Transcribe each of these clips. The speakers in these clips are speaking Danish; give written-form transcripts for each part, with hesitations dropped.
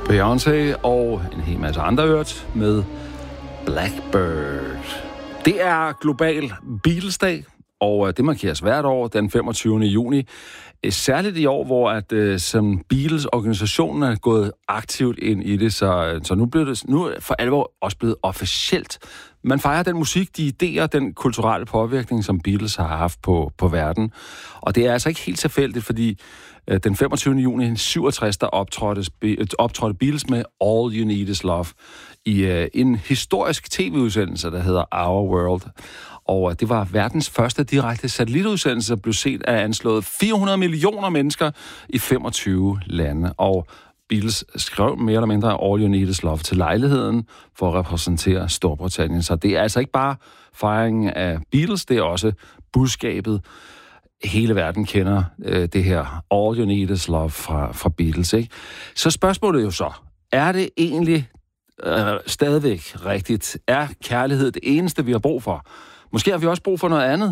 Beyoncé og en hel masse andre hørt med Blackbird. Det er global Beatles-dag, og det markeres hvert år den 25. juni. Særligt i år, hvor som Beatles-organisationen er gået aktivt ind i det, så nu er for alvor også blevet officielt. Man fejrer den musik, de idéer, den kulturelle påvirkning, som Beatles har haft på verden. Og det er altså ikke helt tilfældigt, fordi den 25. juni 1967, der optrådte Beatles med All You Need Is Love i en historisk tv-udsendelse, der hedder Our World. Og det var verdens første direkte satellitudsendelse, der blev set af anslået 400 millioner mennesker i 25 lande. Og Beatles skrev mere eller mindre All You Need Is Love til lejligheden for at repræsentere Storbritannien. Så det er altså ikke bare fejringen af Beatles, det er også budskabet. Hele verden kender det her All You Need Is Love fra Beatles, ikke? Så spørgsmålet er jo så, er det egentlig stadigvæk rigtigt? Er kærlighed det eneste, vi har brug for? Måske har vi også brug for noget andet.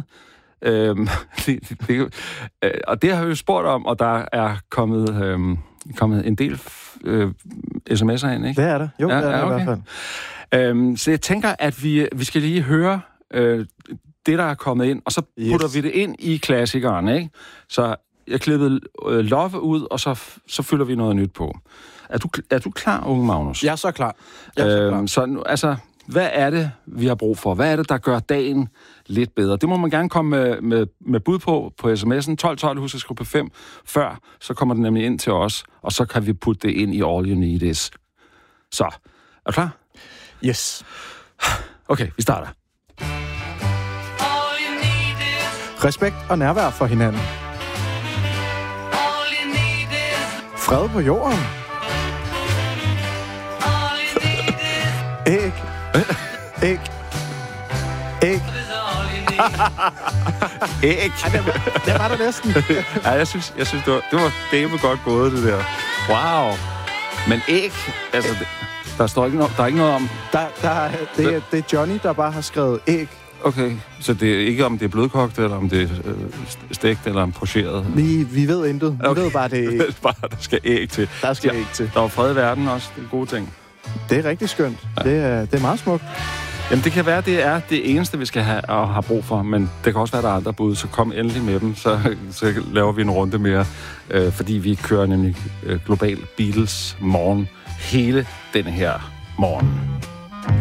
Og det har vi jo spurgt om, og der er kommet en del sms'er ind, ikke? Det er det. Jo, ja, det er det okay. I hvert fald. Så jeg tænker, at vi skal lige høre det, der er kommet ind, og så putter vi det ind i klassikeren, ikke? Så jeg klippede Love ud, og så fylder vi noget nyt på. Er du klar, unge Magnus? Jeg er så klar. Så nu, altså, hvad er det, vi har brug for? Hvad er det, der gør dagen lidt bedre? Det må man gerne komme med bud på sms'en. 1212, husk at skrive på 5 før, så kommer den nemlig ind til os, og så kan vi putte det ind i All You Need Is. Så, er du klar? Yes. Okay, vi starter. Respekt og nærvær for hinanden. Fred på jorden. Æg. Æg. Æg. Æg. Det var der næsten. Ja, jeg synes det var dæmme godt gået, det der. Wow. Men æg, altså, der er ikke noget om... Det er Johnny, der bare har skrevet æg. Okay, så det er ikke om det er blødkogt, eller om det er stegt, eller pocheret? Vi ved intet. Vi ved bare, det er æg. Bare, der skal æg til. Der skal æg til. Der er fred i verden også, det er gode ting. Det er rigtig skønt. Ja. Det er meget smukt. Jamen, det kan være, det er det eneste, vi skal have og har brug for, men det kan også være, der er andre bud, så kom endelig med dem, så laver vi en runde mere, fordi vi kører nemlig global Beatles morgen hele denne her morgen.